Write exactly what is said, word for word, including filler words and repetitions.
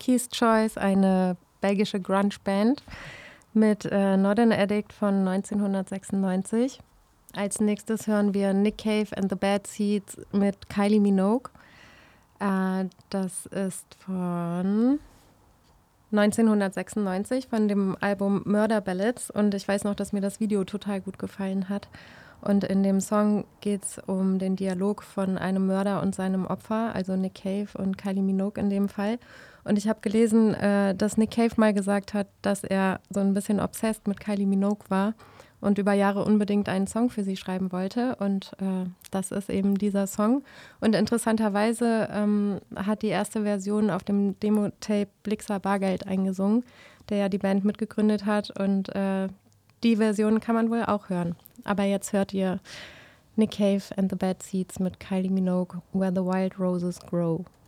Keith's Choice, eine belgische Grunge-Band mit äh, Not an Addict von neunzehnhundertsechsundneunzig. Als nächstes hören wir Nick Cave and the Bad Seeds mit Kylie Minogue. Äh, das ist von neunzehnhundertsechsundneunzig von dem Album Murder Ballads und ich weiß noch, dass mir das Video total gut gefallen hat. Und in dem Song geht es um den Dialog von einem Mörder und seinem Opfer, also Nick Cave und Kylie Minogue in dem Fall. Und ich habe gelesen, äh, dass Nick Cave mal gesagt hat, dass er so ein bisschen obsessed mit Kylie Minogue war und über Jahre unbedingt einen Song für sie schreiben wollte. Und äh, das ist eben dieser Song. Und interessanterweise ähm, hat die erste Version auf dem Demo-Tape Blixer Bargeld eingesungen, der ja die Band mitgegründet hat. Und äh, die Version kann man wohl auch hören. Aber jetzt hört ihr Nick Cave and the Bad Seeds mit Kylie Minogue, Where the Wild Roses Grow.